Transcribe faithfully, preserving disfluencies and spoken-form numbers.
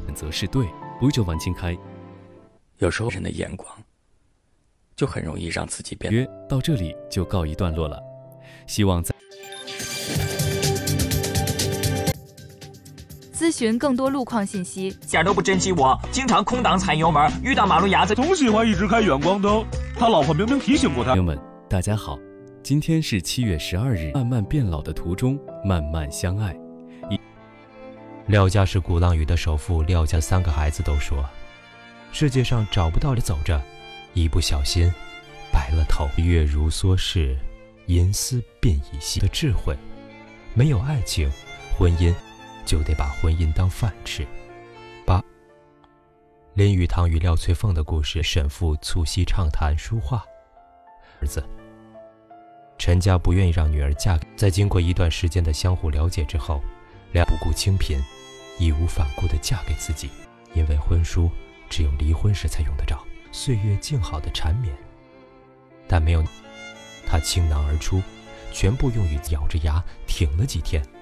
选择是对，不就玩清开。 有时候人的眼光就很容易让自己变。 约到这里就告一段落了，希望在咨询更多路况信息。 一点都不珍惜我，经常空挡踩油门，遇到马路牙子总喜欢一直开远光灯。他老婆明明提醒过他。 朋友们，大家好，今天是七月十二日，慢慢变老的途中，慢慢相爱。 廖家是鼓浪屿的首富，廖家三个孩子都说，世界上找不到的走着，一不小心白了头。月如梭逝，银丝鬓已稀的智慧，没有爱情，婚姻就得把婚姻当饭吃。八，林语堂与廖翠凤的故事，沈父促膝畅谈书画。儿子陈家不愿意让女儿嫁给，在经过一段时间的相互了解之后，廖不顾清贫，义无反顾地嫁给自己，因为婚书只有离婚时才用得着。岁月静好的缠绵，但没有他倾囊而出，全部用于咬着牙挺了几天。